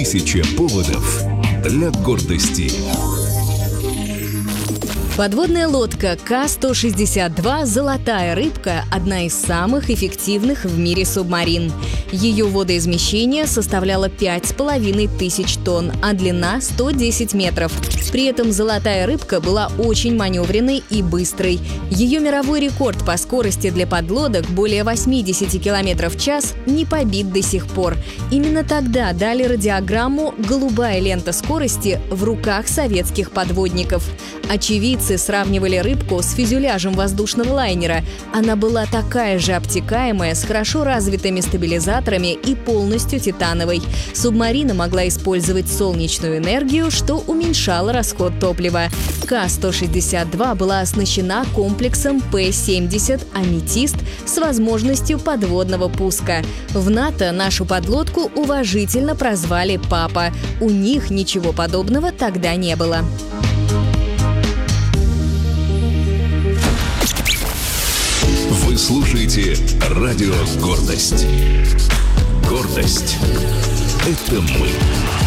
Тысяча поводов для гордости. Подводная лодка К-162 «Золотая рыбка» – одна из самых эффективных в мире субмарин. Ее водоизмещение составляло 5500 тонн, а длина – 110 метров. При этом «Золотая рыбка» была очень маневренной и быстрой. Ее мировой рекорд по скорости для подлодок более 80 км в час не побит до сих пор. Именно тогда дали радиограмму «Голубая лента скорости» в руках советских подводников. Очевидцы сравнивали рыбку с фюзеляжем воздушного лайнера. Она была такая же обтекаемая, с хорошо развитыми стабилизаторами и полностью титановой. Субмарина могла использовать солнечную энергию, что уменьшало расход топлива. К-162 была оснащена комплексом П-70 «Аметист» с возможностью подводного пуска. В НАТО нашу подлодку уважительно прозвали «Папа». У них ничего подобного тогда не было. Вы слушаете радио «Гордость». Гордость – это мы.